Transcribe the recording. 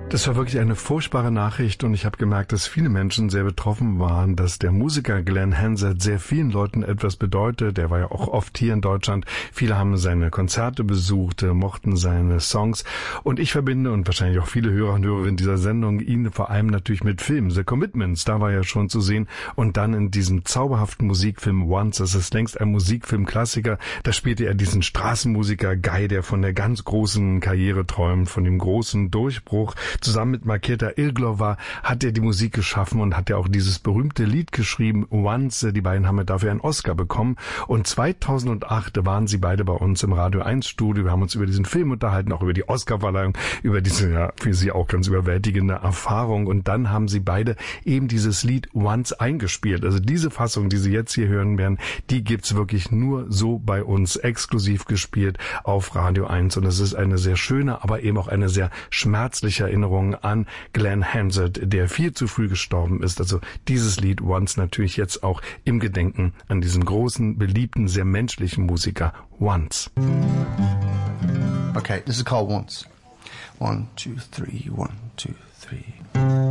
Das war wirklich eine furchtbare Nachricht und ich habe gemerkt, dass viele Menschen sehr betroffen waren, dass der Musiker Glenn Hansard sehr vielen Leuten etwas bedeutet. Er war ja auch oft hier in Deutschland. Viele haben seine Konzerte besucht, mochten seine Songs und ich verbinde und wahrscheinlich auch viele Hörer und Hörerinnen dieser Sendung ihn vor allem natürlich mit Filmen. The Commitments, da war er schon zu sehen und dann in diesem zauberhaften Musikfilm Once. Das ist längst ein Musikfilmklassiker. Da spielte er diesen Straßenmusiker Guy, der von der ganz großen Karriere träumt, von dem großen Durchbruch. Zusammen mit Markéta Irglová hat er die Musik geschaffen und hat ja auch dieses berühmte Lied geschrieben, Once. Die beiden haben dafür einen Oscar bekommen. Und 2008 waren sie beide bei uns im Radio 1 Studio. Wir haben uns über diesen Film unterhalten, auch über die Oscarverleihung, über diese ja, für sie auch ganz überwältigende Erfahrung. Und dann haben sie beide eben dieses Lied Once eingespielt. Also diese Fassung, die Sie jetzt hier hören werden, die gibt's wirklich nur so bei uns exklusiv gespielt auf Radio 1. Und es ist eine sehr schöne, aber eben auch eine sehr schmerzliche Erinnerung an Glenn Hansard, der viel zu früh gestorben ist. Also dieses Lied Once natürlich jetzt auch im Gedenken an diesen großen, beliebten, sehr menschlichen Musiker Once. Okay, this is called Once. 1, 2, 3, 1, 2, 3.